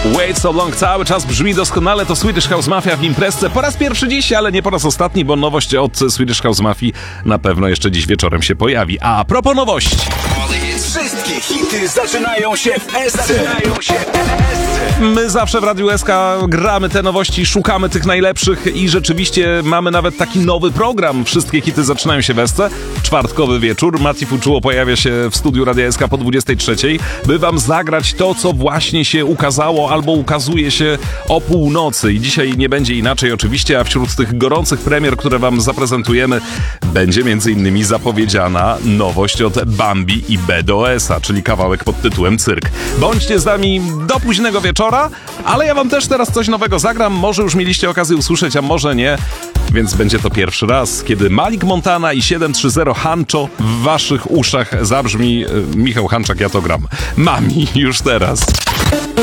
Wait So Long cały czas brzmi doskonale, to Swedish House Mafia w imprezce. Po raz pierwszy dziś, ale nie po raz ostatni, bo nowość od Swedish House Mafii na pewno jeszcze dziś wieczorem się pojawi. A propos nowości. Wszystkie hity zaczynają się w SC. My zawsze w Radiu SK gramy te nowości, szukamy tych najlepszych i rzeczywiście mamy nawet taki nowy program. Wszystkie hity zaczynają się w SC. Czwartkowy wieczór. Mati Fuczuło pojawia się w studiu Radia SK po 23, by wam zagrać to, co właśnie się ukazało albo ukazuje się o północy. I dzisiaj nie będzie inaczej oczywiście, a wśród tych gorących premier, które wam zaprezentujemy, będzie m.in. zapowiedziana nowość od Bambi i BDOS-a, czyli kawałek pod tytułem Cyrk. Bądźcie z nami do późnego wieczora, ale ja wam też teraz coś nowego zagram. Może już mieliście okazję usłyszeć, a może nie. Więc będzie to pierwszy raz, kiedy Malik Montana i 730 Hancho w waszych uszach zabrzmi. Michał Hanczak, ja to gram. Mami, już teraz.